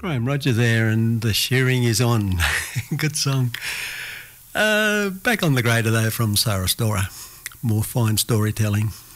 Graham Roger there, and the shearing is on. Good song. Back on the grader though from Sarah Storer. More fine storytelling.